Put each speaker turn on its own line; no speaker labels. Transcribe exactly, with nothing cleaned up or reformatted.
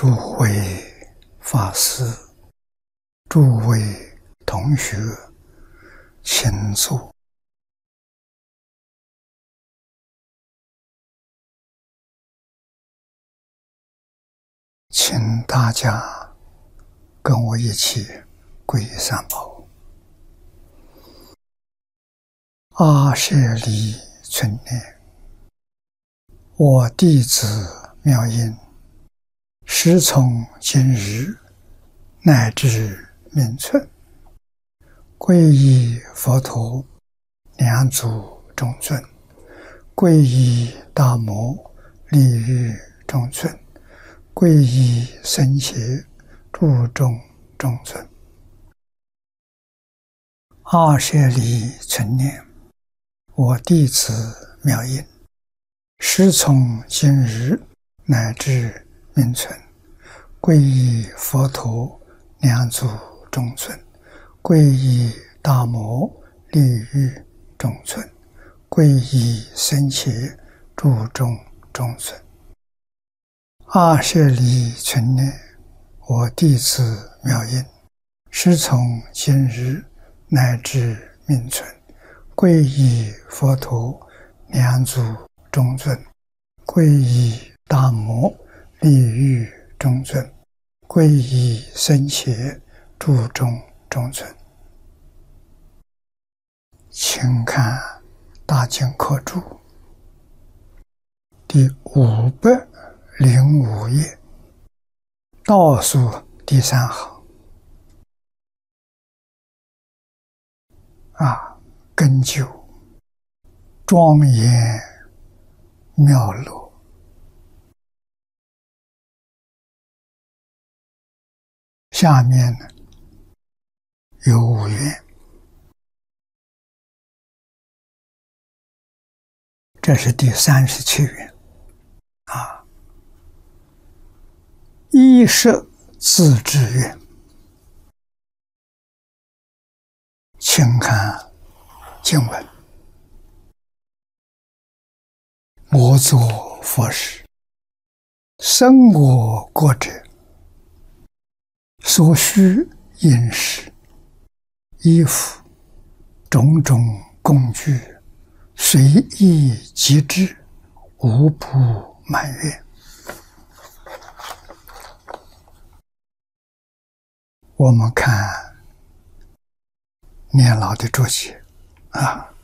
诸位法师、诸位同学，请坐。请大家跟我一起皈依三宝。阿舍利存念，我弟子妙音，时从今日乃至命存，皈依佛陀，两祖中尊；皈依大摩，利欲中尊；皈依僧伽，注重中尊。阿舍利存念，我弟子妙音，时从今日乃至命存，皈依佛陀，两祖中尊；皈依大摩，利欲中尊；皈依僧伽，注重中尊。阿舍利存念，我弟子妙音，时从今日乃至命存，皈依佛陀，两祖中尊；皈依大摩，利欲中尊；皈依僧伽，注重中尊。请看大经课注第五百零五页，倒数第三行啊，根究庄严妙乐，下面呢有五愿，这是第三十七愿啊。一摄自制愿，请看经文：我作佛时，生我国者，所需饮食、衣服、种种工具，随意即至，无不满愿。我们看年老的注解啊，